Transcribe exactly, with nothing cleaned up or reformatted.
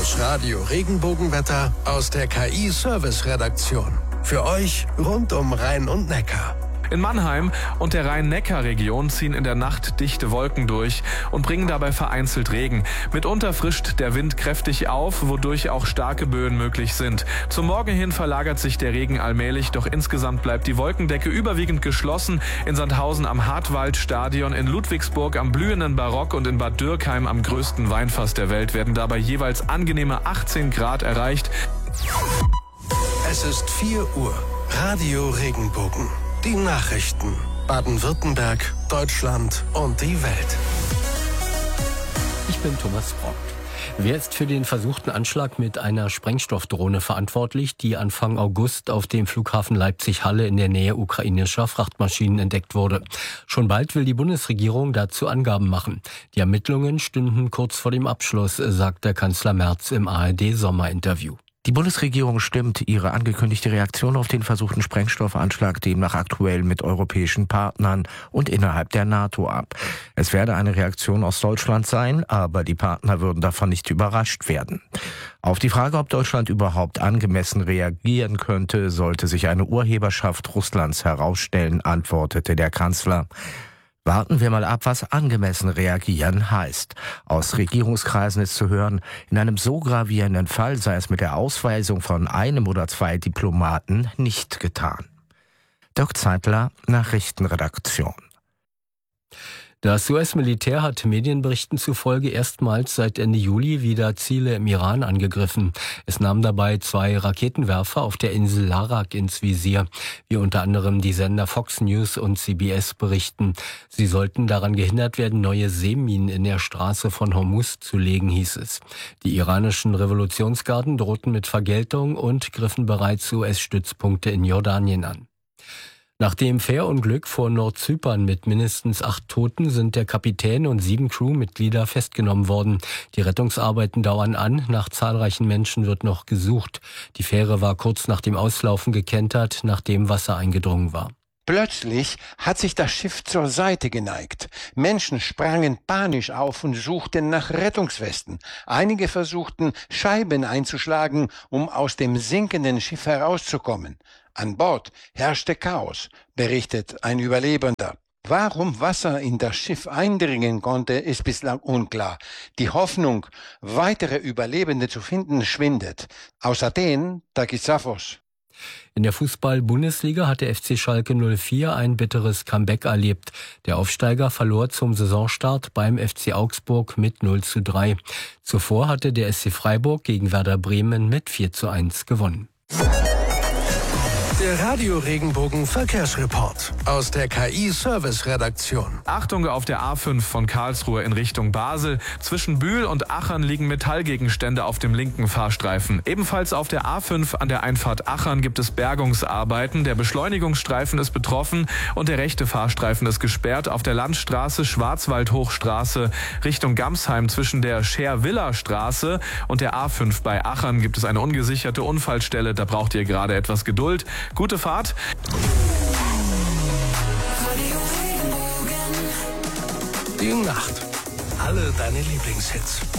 Das Radio Regenbogenwetter aus der K I-Service-Redaktion. Für euch rund um Rhein und Neckar. In Mannheim und der Rhein-Neckar-Region ziehen in der Nacht dichte Wolken durch und bringen dabei vereinzelt Regen. Mitunter frischt der Wind kräftig auf, wodurch auch starke Böen möglich sind. Zum Morgen hin verlagert sich der Regen allmählich, doch insgesamt bleibt die Wolkendecke überwiegend geschlossen. In Sandhausen am Hartwaldstadion, in Ludwigsburg am blühenden Barock und in Bad Dürkheim am größten Weinfass der Welt werden dabei jeweils angenehme achtzehn Grad erreicht. Es ist vier Uhr. Radio Regenbogen. Die Nachrichten. Baden-Württemberg, Deutschland und die Welt. Ich bin Thomas Brock. Wer ist für den versuchten Anschlag mit einer Sprengstoffdrohne verantwortlich, die Anfang August auf dem Flughafen Leipzig-Halle in der Nähe ukrainischer Frachtmaschinen entdeckt wurde? Schon bald will die Bundesregierung dazu Angaben machen. Die Ermittlungen stünden kurz vor dem Abschluss, sagte Kanzler Merz im A R D-Sommerinterview. Die Bundesregierung stimmt ihre angekündigte Reaktion auf den versuchten Sprengstoffanschlag demnach aktuell mit europäischen Partnern und innerhalb der NATO ab. Es werde eine Reaktion aus Deutschland sein, aber die Partner würden davon nicht überrascht werden. Auf die Frage, ob Deutschland überhaupt angemessen reagieren könnte, sollte sich eine Urheberschaft Russlands herausstellen, antwortete der Kanzler. Warten wir mal ab, was angemessen reagieren heißt. Aus Regierungskreisen ist zu hören, in einem so gravierenden Fall sei es mit der Ausweisung von einem oder zwei Diplomaten nicht getan. Dirk Zeitler, Nachrichtenredaktion. Das U S-Militär hat Medienberichten zufolge erstmals seit Ende Juli wieder Ziele im Iran angegriffen. Es nahm dabei zwei Raketenwerfer auf der Insel Larak ins Visier, wie unter anderem die Sender Fox News und C B S berichten. Sie sollten daran gehindert werden, neue Seeminen in der Straße von Hormuz zu legen, hieß es. Die iranischen Revolutionsgarden drohten mit Vergeltung und griffen bereits U S-Stützpunkte in Jordanien an. Nach dem Fährunglück vor Nordzypern mit mindestens acht Toten sind der Kapitän und sieben Crewmitglieder festgenommen worden. Die Rettungsarbeiten dauern an. Nach zahlreichen Menschen wird noch gesucht. Die Fähre war kurz nach dem Auslaufen gekentert, nachdem Wasser eingedrungen war. Plötzlich hat sich das Schiff zur Seite geneigt. Menschen sprangen panisch auf und suchten nach Rettungswesten. Einige versuchten, Scheiben einzuschlagen, um aus dem sinkenden Schiff herauszukommen. An Bord herrschte Chaos, berichtet ein Überlebender. Warum Wasser in das Schiff eindringen konnte, ist bislang unklar. Die Hoffnung, weitere Überlebende zu finden, schwindet. Aus Athen, Takis Safos. In der Fußball-Bundesliga hat der F C Schalke null vier ein bitteres Comeback erlebt. Der Aufsteiger verlor zum Saisonstart beim F C Augsburg mit null zu drei. Zuvor hatte der S C Freiburg gegen Werder Bremen mit vier zu eins gewonnen. Der Radio Regenbogen Verkehrsreport aus der K I-Service-Redaktion. Achtung auf der A fünf von Karlsruhe in Richtung Basel. Zwischen Bühl und Achern liegen Metallgegenstände auf dem linken Fahrstreifen. Ebenfalls auf der A fünf an der Einfahrt Achern gibt es Bergungsarbeiten. Der Beschleunigungsstreifen ist betroffen und der rechte Fahrstreifen ist gesperrt. Auf der Landstraße Schwarzwaldhochstraße Richtung Gamsheim zwischen der Scherwiller-Straße und der A fünf bei Achern gibt es eine ungesicherte Unfallstelle. Da braucht ihr gerade etwas Geduld. Gute Fahrt. Die Nacht. Alle deine Lieblingshits.